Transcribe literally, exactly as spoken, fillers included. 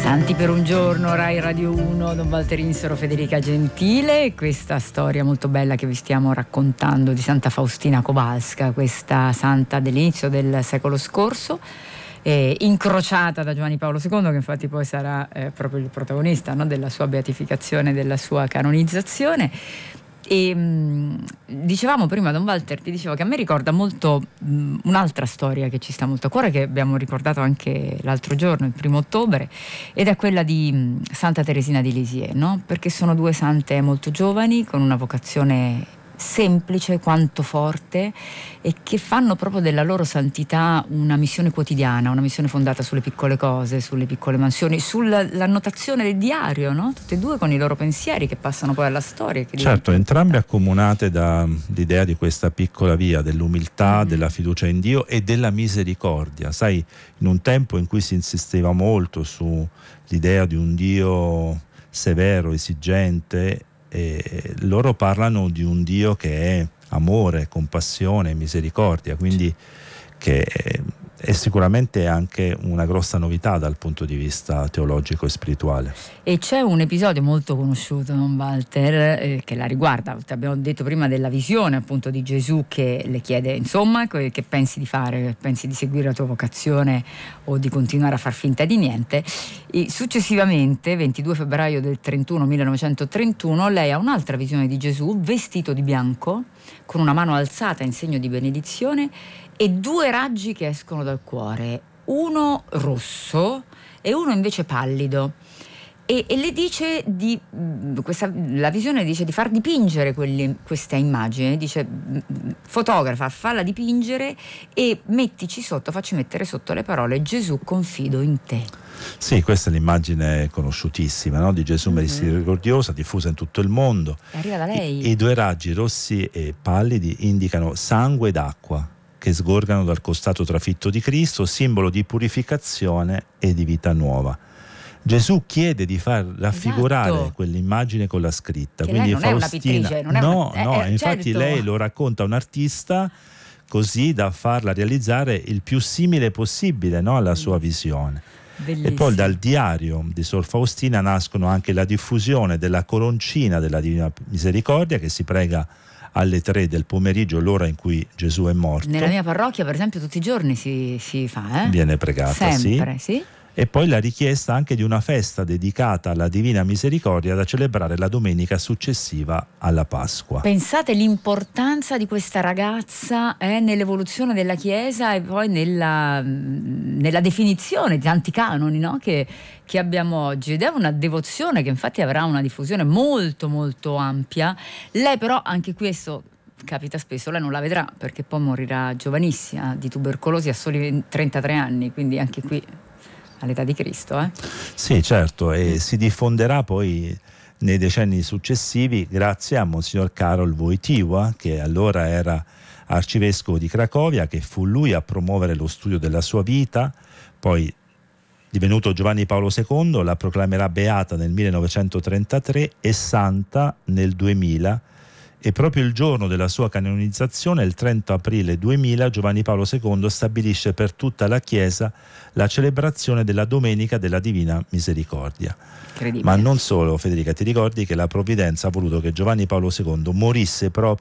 Santi per un giorno, Rai Radio uno, Don Walter Insoro, Federica Gentile. Questa storia molto bella che vi stiamo raccontando di Santa Faustina Kowalska, questa santa dell'inizio del secolo scorso, eh, incrociata da Giovanni Paolo secondo, che infatti poi sarà eh, proprio il protagonista, no, della sua beatificazione, della sua canonizzazione. E mh, dicevamo prima, Don Walter, ti dicevo che a me ricorda molto mh, un'altra storia che ci sta molto a cuore, che abbiamo ricordato anche l'altro giorno, il primo ottobre, ed è quella di mh, Santa Teresina di Lisieux, no? Perché sono due sante molto giovani, con una vocazione semplice quanto forte, e che fanno proprio della loro santità una missione quotidiana, una missione fondata sulle piccole cose, sulle piccole mansioni, sull'annotazione del diario, no? Tutte e due con i loro pensieri che passano poi alla storia. Che certo, entrambe accomunate dall'idea di questa piccola via dell'umiltà, mm. della fiducia in Dio e della misericordia. Sai, in un tempo in cui si insisteva molto sull'idea di un Dio severo, esigente, e loro parlano di un Dio che è amore, compassione, misericordia, quindi che è sicuramente anche una grossa novità dal punto di vista teologico e spirituale. E c'è un episodio molto conosciuto, Don Walter, eh, che la riguarda. Abbiamo detto prima della visione appunto di Gesù, che le chiede insomma che, che pensi di fare, pensi di seguire la tua vocazione o di continuare a far finta di niente. E successivamente, ventidue febbraio del trentuno millenovecentotrentuno, lei ha un'altra visione di Gesù vestito di bianco, con una mano alzata in segno di benedizione e due raggi che escono dal cuore, uno rosso e uno invece pallido. E, e le dice di questa, la visione dice di far dipingere quelli, questa immagine, dice fotografa, falla dipingere e mettici sotto, facci mettere sotto le parole: Gesù, confido in te. Sì, questa è l'immagine conosciutissima, no? Di Gesù mm-hmm. misericordiosa, diffusa in tutto il mondo. E arriva da lei. I, I due raggi rossi e pallidi indicano sangue ed acqua che sgorgano dal costato trafitto di Cristo, simbolo di purificazione e di vita nuova. Gesù chiede di far raffigurare esatto. quell'immagine con la scritta. Che quindi lei non Faustina, è una pittrice, non è no, una... no, eh, infatti certo. lei lo racconta a un artista così da farla realizzare il più simile possibile, no, alla sua visione. Bellissimo. E poi dal diario di Sor Faustina nascono anche la diffusione della coroncina della Divina Misericordia, che si prega alle tre del pomeriggio, l'ora in cui Gesù è morto. Nella mia parrocchia, per esempio, tutti i giorni si, si fa, eh? Viene pregata, sempre, sì. sì. E poi la richiesta anche di una festa dedicata alla Divina Misericordia da celebrare la domenica successiva alla Pasqua. Pensate l'importanza di questa ragazza eh, nell'evoluzione della Chiesa e poi nella, nella definizione di tanti canoni, no? che, che abbiamo oggi, ed è una devozione che infatti avrà una diffusione molto molto ampia. Lei però, anche questo capita spesso, lei non la vedrà perché poi morirà giovanissima di tubercolosi a soli trentatré anni, quindi anche qui all'età di Cristo, eh? Sì, certo, e si diffonderà poi nei decenni successivi grazie a Monsignor Karol Wojtyła, che allora era arcivescovo di Cracovia, che fu lui a promuovere lo studio della sua vita. Poi, divenuto Giovanni Paolo secondo, la proclamerà beata nel millenovecentotrentatré e santa nel duemila, e proprio il giorno della sua canonizzazione, il trenta aprile duemila, Giovanni Paolo secondo stabilisce per tutta la Chiesa la celebrazione della Domenica della Divina Misericordia. Ma non solo, Federica, ti ricordi che la Provvidenza ha voluto che Giovanni Paolo secondo morisse proprio